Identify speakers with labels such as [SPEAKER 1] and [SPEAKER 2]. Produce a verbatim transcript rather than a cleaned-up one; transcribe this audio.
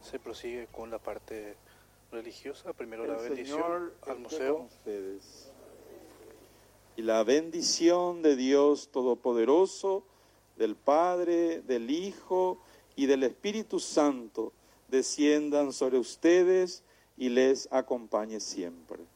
[SPEAKER 1] Se prosigue con la parte religiosa, primero
[SPEAKER 2] El
[SPEAKER 1] la bendición
[SPEAKER 2] Señor
[SPEAKER 1] al
[SPEAKER 2] esté
[SPEAKER 1] museo.
[SPEAKER 2] con ustedes.
[SPEAKER 3] Y la bendición de Dios Todopoderoso, del Padre, del Hijo y del Espíritu Santo, desciendan sobre ustedes y les acompañe siempre.